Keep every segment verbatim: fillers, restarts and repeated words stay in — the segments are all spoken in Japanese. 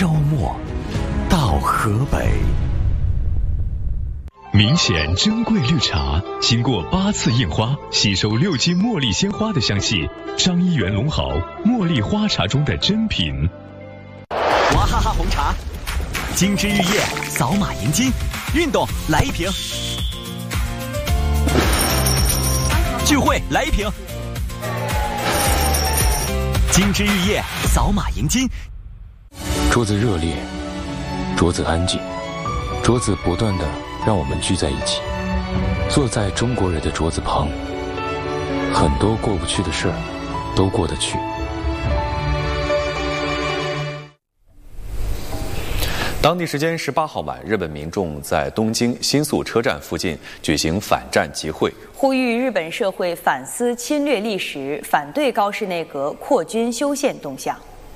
周末到河北。 明显珍贵绿茶，经过八次印花，吸收六斤茉莉鲜花的香气。张一元龙好茉莉花茶中的珍品。 娃哈哈红茶，精致日夜，扫码赢金。运动来一瓶，聚会来一瓶。精致日夜，扫码赢金。 桌子热烈，桌子安静，桌子不断的让我们聚在一起，坐在中国人的桌子旁，很多过不去的事儿都过得去。 当地时间十八号晚，日本民众在东京新宿车站附近举行反战集会， 呼吁日本社会反思侵略历史，反对高市内阁扩军修宪动向。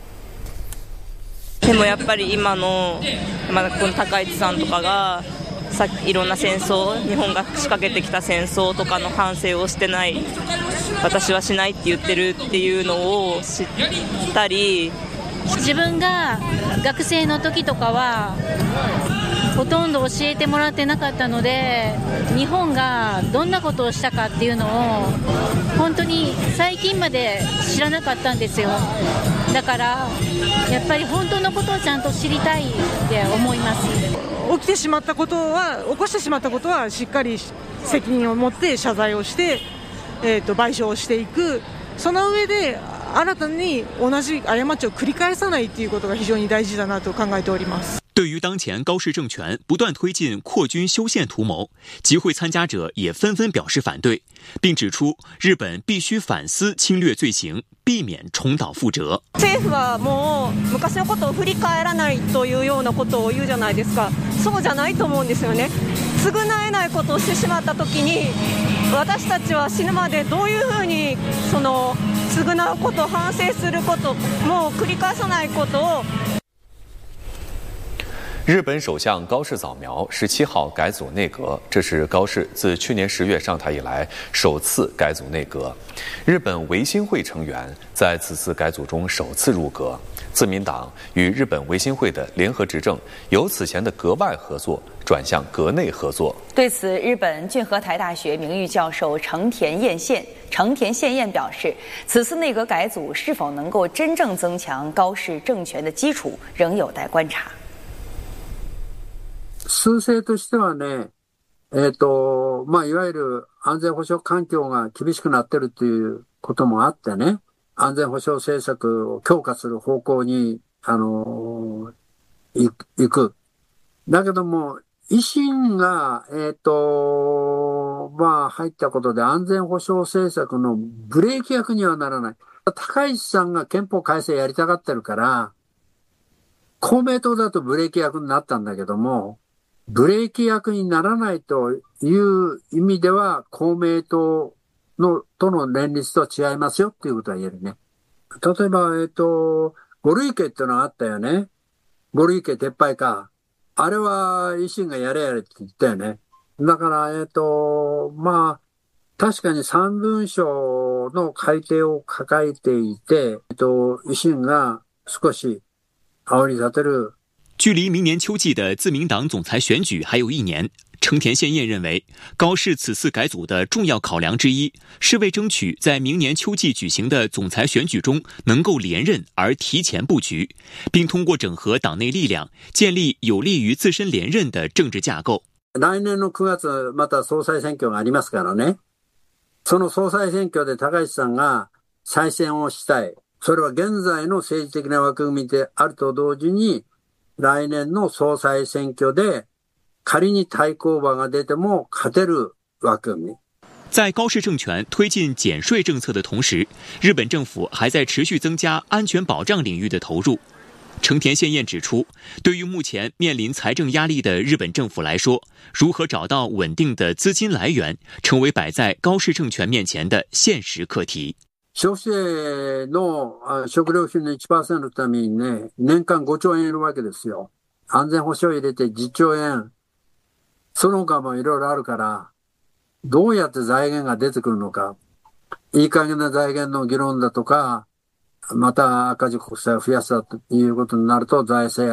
でもやっぱり今の、まあ、この高市さんとかがさいろんな戦争、日本が仕掛けてきた戦争とかの反省をしてない、私はしないって言ってるっていうのを知ったり、 自分が学生の時とかはほとんど教えてもらってなかったので、日本がどんなことをしたかっていうのを本当に最近まで知らなかったんですよ。だからやっぱり本当のことをちゃんと知りたいって思います。 起きてしまったことは、起こしてしまったことはしっかり責任を持って謝罪をして、えーと、賠償をしていく。その上で新たに同じ過ちを繰り返さないということが非常に大事だなと考えております。 对于当前高市政权不断推进扩军修宪图谋，集会参加者也纷纷表示反对，并指出日本必须反思侵略罪行，避免重蹈覆辙。 政府はもう昔のことを振り返らないというようなことを言うじゃないですか。そうじゃないと思うんですよね。償えないことをしてしまった時に、私たちは死ぬまでどういうふうにその償うこと、反省すること、もう繰り返さないことを。 日本首相高市早苗十七号改组内阁，这是高市自去年十月上台以来首次改组内阁。日本维新会成员在此次改组中首次入阁，自民党与日本维新会的联合执政由此前的阁外合作转向阁内合作。 对此，日本骏和台大学名誉教授成田彦宪成田宪彦表示，此次内阁改组是否能够真正增强高市政权的基础，仍有待观察。 数勢としてはね、えっと、まあ、いわゆる安全保障環境が厳しくなってるということもあってね、安全保障政策を強化する方向に、あの、行く。だけども、維新が、えっと、まあ、入ったことで安全保障政策のブレーキ役にはならない。高市さんが憲法改正やりたがってるから、公明党だとブレーキ役になったんだけども、ブレーキ役にならないという意味では公明党のとの連立とは違いますよっていうことは言えるね。例えば、えっと、ご類型っていうのがあったよね。ご類型撤廃か。あれは維新がやれやれって言ったよね。だから、えっと、まあ、確かに三文書の改定を抱えていて、えっと、維新が少し煽り立てる。 距离明年秋季的自民党总裁选举还有一年，成田宪彦认为，高市此次改组的重要考量之一是为争取在明年秋季举行的总裁选举中能够连任而提前布局，并通过整合党内力量，建立有利于自身連任的政治架構。 来年のくがつまた総裁選挙がありますからね。その総裁選挙で高市さんが再選をしたい。それは現在の政治的な枠組みであると同時に、来年の総裁選挙で仮に対抗馬が出ても勝てる枠組み。 在高市政权推进减税政策的同时，日本政府还在持续增加安全保障领域的投入。成田宪彦指出，对于目前面臨財政壓力的日本政府来说，如何找到穩定的資金來源，成為擺在高市政權面前的現實課題。 消費税の食料品の いちパーセント のためにね、年間ごちょうえんいるわけですよ。安全保障入れてじゅっちょうえん。その他もいろいろあるから、どうやって財源が出てくるのか。いい加減な財源の議論だとか、また赤字国債を増やすだということになると財政